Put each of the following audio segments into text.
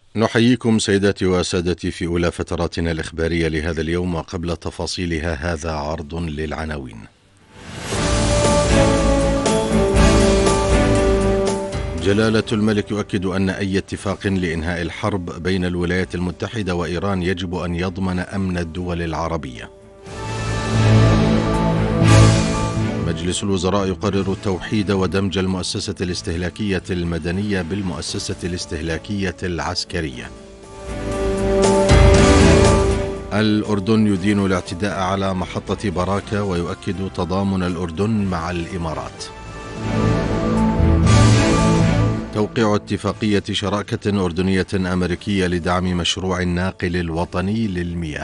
نحييكم سيداتي وسادتي في أولى فتراتنا الإخبارية لهذا اليوم، وقبل تفاصيلها هذا عرض للعناوين. جلالة الملك يؤكد أن أي اتفاق لإنهاء الحرب بين الولايات المتحدة وإيران يجب أن يضمن أمن الدول العربية. مجلس الوزراء يقرر توحيد ودمج المؤسسة الاستهلاكية المدنية بالمؤسسة الاستهلاكية العسكرية. الأردن يدين الاعتداء على محطة براكة ويؤكد تضامن الأردن مع الإمارات. توقيع اتفاقية شراكة أردنية أمريكية لدعم مشروع الناقل الوطني للمياه.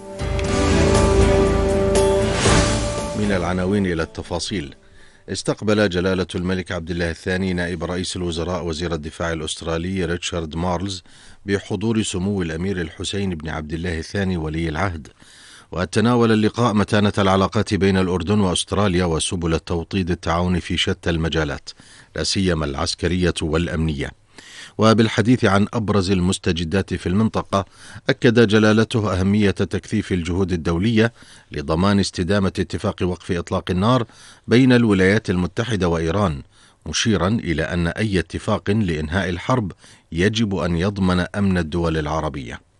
من العناوين إلى التفاصيل. استقبل جلالة الملك عبد الله الثاني نائب رئيس الوزراء وزير الدفاع الأسترالي ريتشارد مارلز بحضور سمو الأمير الحسين بن عبد الله الثاني ولي العهد، وتناول اللقاء متانة العلاقات بين الأردن وأستراليا وسبل التوطيد التعاون في شتى المجالات، لا سيما العسكرية والأمنية. وبالحديث عن أبرز المستجدات في المنطقة، أكد جلالته أهمية تكثيف الجهود الدولية لضمان استدامة اتفاق وقف إطلاق النار بين الولايات المتحدة وإيران، مشيرا إلى أن أي اتفاق لإنهاء الحرب يجب أن يضمن أمن الدول العربية.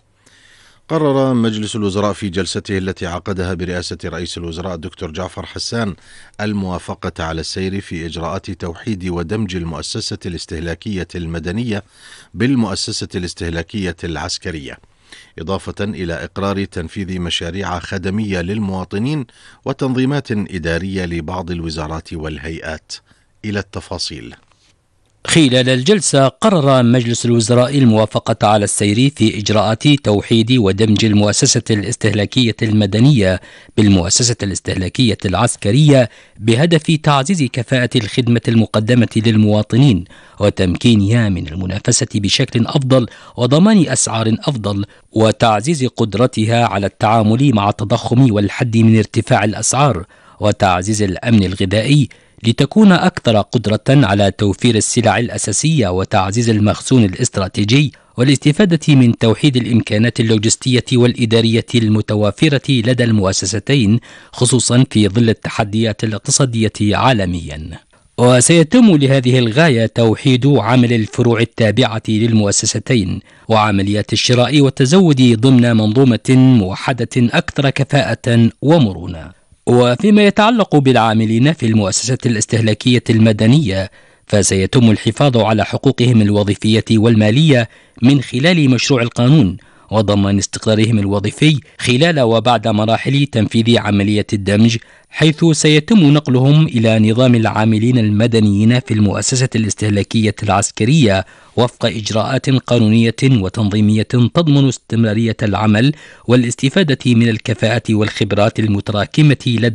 قرر مجلس الوزراء في جلسته التي عقدها برئاسة رئيس الوزراء الدكتور جعفر حسان الموافقة على السير في إجراءات توحيد ودمج المؤسسة الاستهلاكية المدنية بالمؤسسة الاستهلاكية العسكرية، إضافة إلى إقرار تنفيذ مشاريع خدمية للمواطنين وتنظيمات إدارية لبعض الوزارات والهيئات. إلى التفاصيل. خلال الجلسة قرر مجلس الوزراء الموافقة على السير في إجراءات توحيد ودمج المؤسسة الاستهلاكية المدنية بالمؤسسة الاستهلاكية العسكرية بهدف تعزيز كفاءة الخدمة المقدمة للمواطنين وتمكينها من المنافسة بشكل أفضل وضمان أسعار أفضل وتعزيز قدرتها على التعامل مع التضخم والحد من ارتفاع الأسعار وتعزيز الأمن الغذائي لتكون أكثر قدرة على توفير السلع الأساسية وتعزيز المخزون الاستراتيجي والاستفادة من توحيد الإمكانات اللوجستية والإدارية المتوافرة لدى المؤسستين، خصوصا في ظل التحديات الاقتصادية عالميا. وسيتم لهذه الغاية توحيد عمل الفروع التابعة للمؤسستين وعمليات الشراء والتزود ضمن منظومة موحدة أكثر كفاءة ومرونة. وفيما يتعلق بالعاملين في المؤسسة الاستهلاكية المدنية، فسيتم الحفاظ على حقوقهم الوظيفية والمالية من خلال مشروع القانون وضمان استقرارهم الوظيفي خلال وبعد مراحل تنفيذ عملية الدمج، حيث سيتم نقلهم إلى نظام العاملين المدنيين في المؤسسة الاستهلاكية العسكرية وفق إجراءات قانونية وتنظيمية تضمن استمرارية العمل والاستفادة من الكفاءة والخبرات المتراكمة لدى